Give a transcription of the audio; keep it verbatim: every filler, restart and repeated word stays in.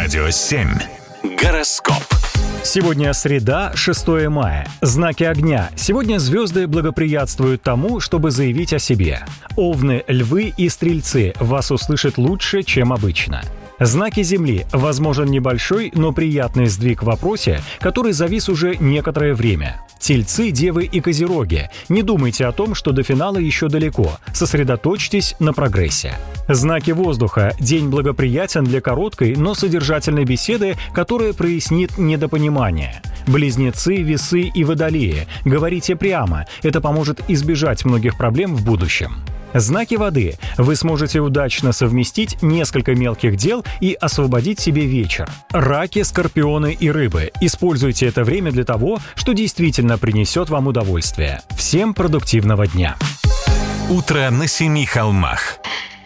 Радио семь. Гороскоп. Сегодня среда, шестое мая. Знаки огня. Сегодня звезды благоприятствуют тому, чтобы заявить о себе. Овны, львы и стрельцы вас услышат лучше, чем обычно. Знаки Земли. Возможен небольшой, но приятный сдвиг в вопросе, который завис уже некоторое время. Тельцы, девы и козероги. Не думайте о том, что до финала еще далеко. Сосредоточьтесь на прогрессе. Знаки воздуха. День благоприятен для короткой, но содержательной беседы, которая прояснит недопонимание. Близнецы, весы и водолеи. Говорите прямо. Это поможет избежать многих проблем в будущем. Знаки воды. Вы сможете удачно совместить несколько мелких дел и освободить себе вечер. Раки, скорпионы и рыбы. Используйте это время для того, что действительно принесет вам удовольствие. Всем продуктивного дня. Утро на семи холмах.